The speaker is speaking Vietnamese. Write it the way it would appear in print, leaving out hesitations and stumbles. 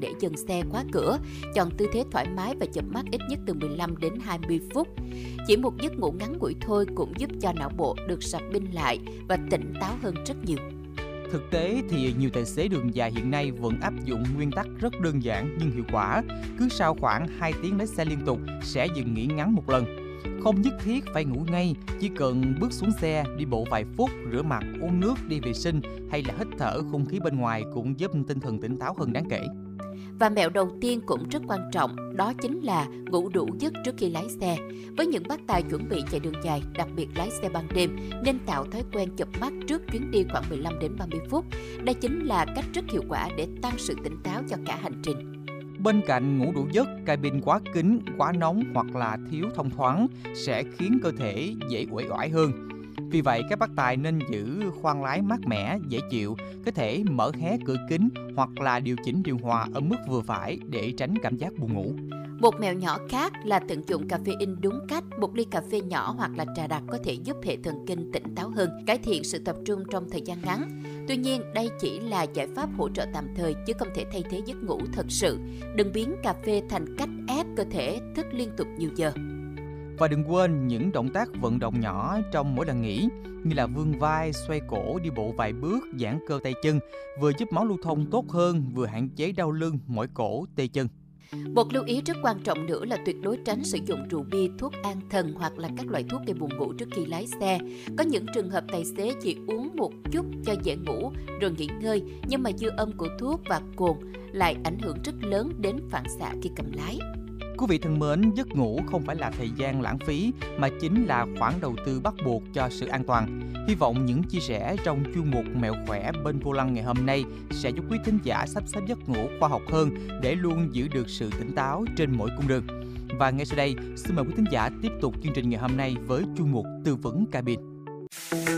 để dừng xe khóa cửa, chọn tư thế thoải mái và chợp mắt ít nhất từ 15 đến 20 phút. Chỉ một giấc ngủ ngắn ngủi thôi cũng giúp cho não bộ được sạc pin lại và tỉnh táo hơn rất nhiều. Thực tế thì nhiều tài xế đường dài hiện nay vẫn áp dụng nguyên tắc rất đơn giản nhưng hiệu quả. Cứ sau khoảng 2 tiếng lái xe liên tục sẽ dừng nghỉ ngắn một lần. Không nhất thiết phải ngủ ngay, chỉ cần bước xuống xe, đi bộ vài phút, rửa mặt, uống nước, đi vệ sinh hay là hít thở không khí bên ngoài cũng giúp tinh thần tỉnh táo hơn đáng kể. Và mẹo đầu tiên cũng rất quan trọng, đó chính là ngủ đủ giấc trước khi lái xe. Với những bác tài chuẩn bị chạy đường dài, đặc biệt lái xe ban đêm, nên tạo thói quen chợp mắt trước chuyến đi khoảng 15 đến 30 phút. Đây chính là cách rất hiệu quả để tăng sự tỉnh táo cho cả hành trình. Bên cạnh ngủ đủ giấc, cabin quá kín, quá nóng hoặc là thiếu thông thoáng sẽ khiến cơ thể dễ uể oải hơn. Vì vậy, các bác tài nên giữ khoang lái mát mẻ, dễ chịu, có thể mở hé cửa kính hoặc là điều chỉnh điều hòa ở mức vừa phải để tránh cảm giác buồn ngủ. Một mẹo nhỏ khác là tận dụng caffeine đúng cách. Một ly cà phê nhỏ hoặc là trà đặc có thể giúp hệ thần kinh tỉnh táo hơn, cải thiện sự tập trung trong thời gian ngắn. Tuy nhiên, đây chỉ là giải pháp hỗ trợ tạm thời chứ không thể thay thế giấc ngủ thật sự. Đừng biến cà phê thành cách ép cơ thể thức liên tục nhiều giờ. Và đừng quên những động tác vận động nhỏ trong mỗi lần nghỉ như là vươn vai, xoay cổ, đi bộ vài bước, giãn cơ tay chân, vừa giúp máu lưu thông tốt hơn, vừa hạn chế đau lưng, mỏi cổ, tê chân. Một lưu ý rất quan trọng nữa là tuyệt đối tránh sử dụng rượu bia, thuốc an thần hoặc là các loại thuốc gây buồn ngủ trước khi lái xe. Có những trường hợp tài xế chỉ uống một chút cho dễ ngủ rồi nghỉ ngơi, nhưng mà dư âm của thuốc và cồn lại ảnh hưởng rất lớn đến phản xạ khi cầm lái. Quý vị thân mến, giấc ngủ không phải là thời gian lãng phí mà chính là khoản đầu tư bắt buộc cho sự an toàn. Hy vọng những chia sẻ trong chuyên mục Mẹo khỏe bên vô lăng ngày hôm nay sẽ giúp quý thính giả sắp xếp giấc ngủ khoa học hơn để luôn giữ được sự tỉnh táo trên mỗi cung đường. Và ngay sau đây, xin mời quý thính giả tiếp tục chương trình ngày hôm nay với chuyên mục Tư vấn cabin.